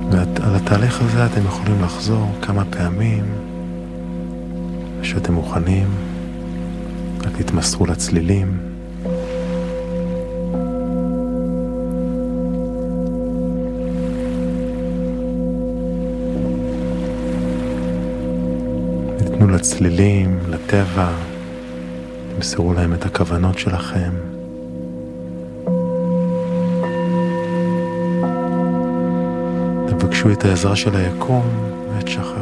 ועל התהליך הזה אתם יכולים לחזור כמה פעמים שאתם מוכנים, רק תתמסרו לצלילים. תנו לצלילים, לטבע, תמסרו להם את הכוונות שלכם. תבקשו את העזרה של היקום ותשחררו.